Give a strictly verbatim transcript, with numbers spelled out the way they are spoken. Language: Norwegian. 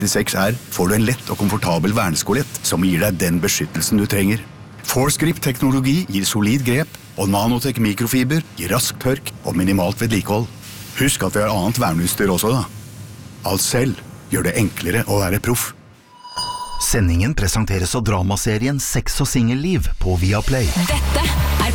seks R får du en lett og komfortabel verneskolett som gir deg den beskyttelsen du trenger. ForceGrip-teknologi gir solid grep, og Nanotech mikrofiber gir rask tørk og minimalt vedlikehold. Husk at vi har annet verneutstyr også da. Alt selv gjør det enklere å være proff. Sendingen presenteres av dramaserien Sex og Singelliv på Viaplay. Dette er